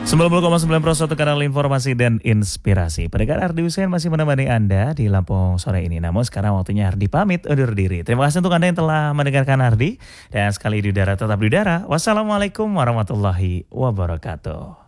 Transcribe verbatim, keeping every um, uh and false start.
sembilan puluh koma sembilan Pro satu kanal informasi dan inspirasi. Pendekar Ardi Hussein masih menemani Anda di Lampung sore ini. Namun sekarang waktunya Ardi pamit undur diri. Terima kasih untuk Anda yang telah mendengarkan Ardi. Dan sekali di udara tetap di udara. Wassalamualaikum warahmatullahi wabarakatuh.